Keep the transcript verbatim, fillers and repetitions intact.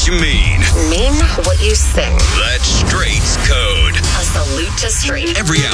you mean. Mean what you sing. That's Straight's Code. A salute to Straight. Every hour.